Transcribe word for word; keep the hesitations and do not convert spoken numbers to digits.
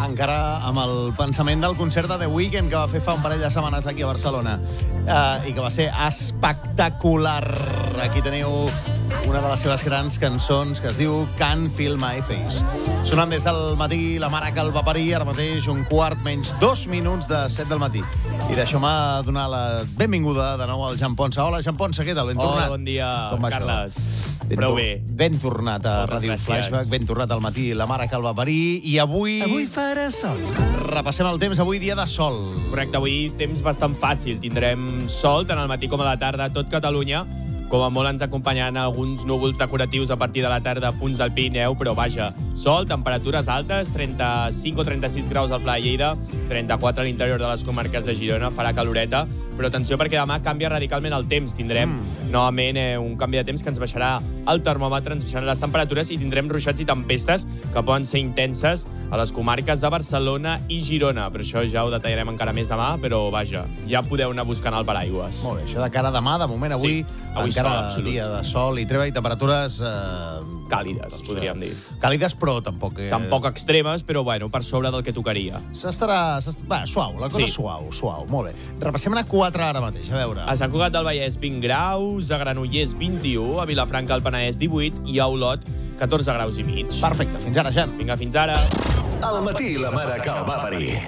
encara amb el pensament del concert de The Weeknd que va fer fa un parell de setmanes aquí a Barcelona uh, i que va ser espectacular. Aquí teniu una de les seves grans cançons que es diu Can't Feel My Face. Sonant des del matí la mare que el va parir, ara mateix un quart menys dos minuts de set del matí. I deixeu-me donar la benvinguda de nou al Jan Ponsa. Hola, Jan Ponsa, què tal? Ben tornat. Hola, bon dia, Carles. Ben Prou bé. Ben tornat a Moltes Ràdio gràcies. Flashback, ben tornat al matí la mare que el va parir. I avui... Avui farà sol. Repassem el temps, avui dia de sol. Correcte, avui temps bastant fàcil. Tindrem sol tant al matí com a la tarda a tot Catalunya. Com a molt ens acompanyaran alguns núvols decoratius a partir de la tarda a punts del Pirineu, però vaja, sol, temperatures altes, trenta-cinc o trenta-sis graus al Pla de Lleida, trenta-quatre a l'interior de les comarques de Girona, farà caloreta, però atenció perquè demà canvia radicalment el temps. Tindrem mm. novament eh, un canvi de temps que ens baixarà el termòmetre, ens baixaran les temperatures i tindrem ruixats i tempestes que poden ser intenses a les comarques de Barcelona i Girona. Per això ja ho detallarem encara més demà, però vaja, ja podeu anar buscant el paraigües. Molt bé, això de cara a demà, de moment avui, Sí, avui encara sol, dia de sol i treva i temperatures... Eh, Càlides, doncs, podríem dir. Càlides, però tampoc... Eh, Tampoc extremes, però bueno, per sobre del que tocaria. S'estarà... Va, suau, la cosa Sí. suau, suau, molt bé. Repassem a quatre ara mateix, a veure. A Sant Cugat del Vallès, vint graus, a Granollers, vint-i-u, a Vilafranca, al Penedès, divuit, i a Olot, catorze graus i mig. Perfecte, fins ara, Jan. Vinga, fins ara. Al matí la mare que el va parir.